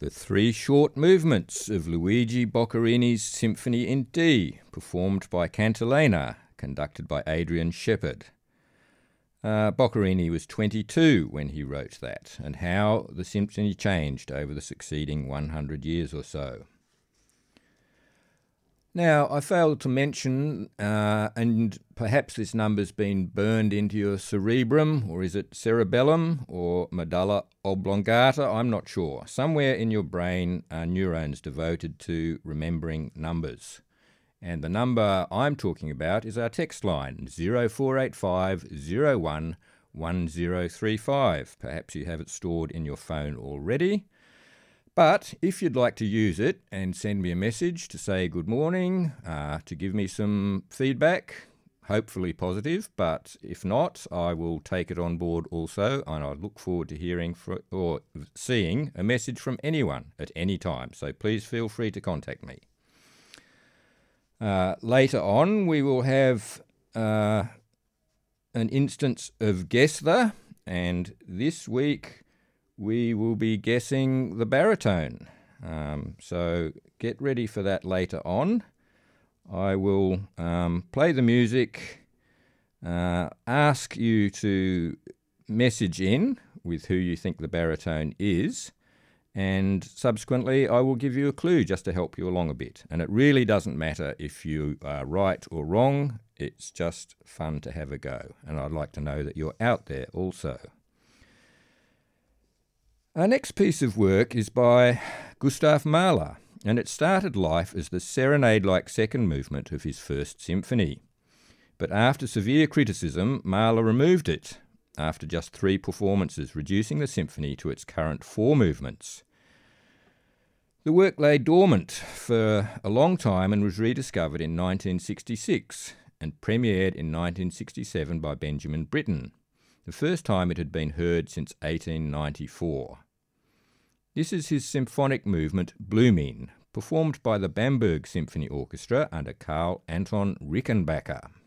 The three short movements of Luigi Boccherini's Symphony in D, performed by Cantilena, conducted by Adrian Shepherd. Boccherini was 22 when he wrote that, and how the symphony changed over the succeeding 100 years or so. Now, I failed to mention, and perhaps this number's been burned into your cerebrum, or is it cerebellum, or medulla oblongata? I'm not sure. Somewhere in your brain are neurons devoted to remembering numbers. And the number I'm talking about is our text line, 0485 01 1035. Perhaps you have it stored in your phone already. But if you'd like to use it and send me a message to say good morning, to give me some feedback, hopefully positive, but if not, I will take it on board also, and I look forward to hearing or seeing a message from anyone at any time. So please feel free to contact me. Later on, we will have an instance of Guess The, and this week we will be guessing the baritone. So get ready for that later on. I will play the music, ask you to message in with who you think the baritone is, and subsequently I will give you a clue just to help you along a bit. And it really doesn't matter if you are right or wrong, it's just fun to have a go. And I'd like to know that you're out there also. Our next piece of work is by Gustav Mahler, and it started life as the serenade-like second movement of his first symphony. But after severe criticism, Mahler removed it after just 3 performances, reducing the symphony to its current 4 movements. The work lay dormant for a long time and was rediscovered in 1966 and premiered in 1967 by Benjamin Britten, the first time it had been heard since 1894. This is his symphonic movement Blumin, performed by the Bamberg Symphony Orchestra under Karl Anton Rickenbacker.